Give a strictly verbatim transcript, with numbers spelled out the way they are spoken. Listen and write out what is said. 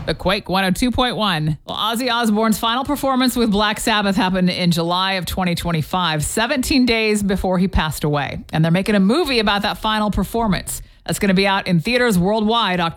The Quake one oh two point one. Well, Ozzy Osbourne's final performance with Black Sabbath happened in July of twenty twenty-five, seventeen days before he passed away. And they're making a movie about that final performance. That's going to be out in theaters worldwide October